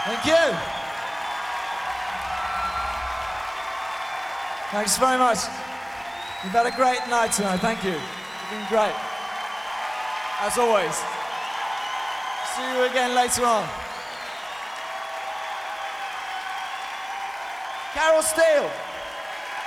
Thank you. Thanks very much. You've had a great night tonight. Thank you. You've been great. As always. See you again later on. Carol Steele.